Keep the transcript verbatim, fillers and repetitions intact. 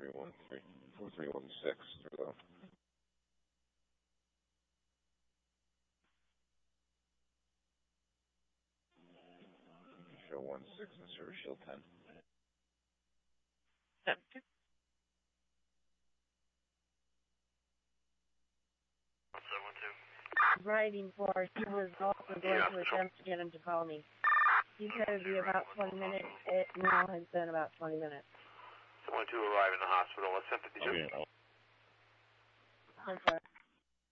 three one three, four three one six. Show one six and service shield ten. Writing for he was also going yeah, to attempt to get him to call me. He said it would be about twenty minutes. It now has been about twenty minutes. Someone to arrive in the hospital. What's that fifty-two? Okay. So far.